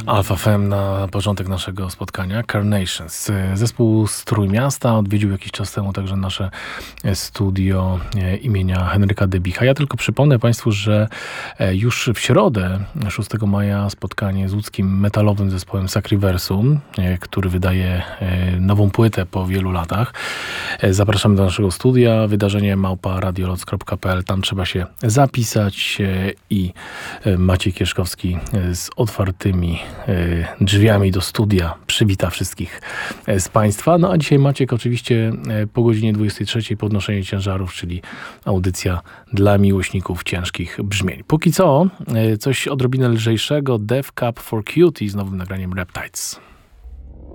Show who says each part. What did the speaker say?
Speaker 1: Alpha FM na początek naszego spotkania. Carnations. Zespół z Trójmiasta odwiedził jakiś czas temu także nasze studio imienia Henryka Debicha. Ja tylko przypomnę Państwu, że już w środę 6 maja spotkanie z łódzkim metalowym zespołem Sacriversum, który wydaje nową płytę po wielu latach. Zapraszamy do naszego studia. Wydarzenie @radioloc.pl. Tam trzeba się zapisać i Maciej Kieszkowski z otwartymi drzwiami do studia przywita wszystkich z Państwa. No a dzisiaj Maciek oczywiście po godzinie 23 podnoszenie ciężarów, czyli audycja dla miłośników ciężkich brzmień. Póki co coś odrobinę lżejszego. Death Cab for Cutie z nowym nagraniem Reptides.